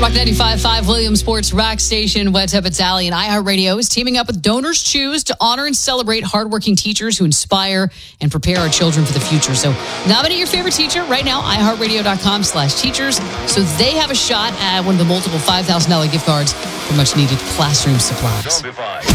Rock 95.5 Williamsport's Rock Station, Wet Tip Italian. iHeartRadio is teaming up with Donors Choose to honor and celebrate hardworking teachers who inspire and prepare our children for the future. So nominate your favorite teacher right now, iHeartRadio.com/teachers, so they have a shot at one of the multiple $5,000 gift cards for much needed classroom supplies.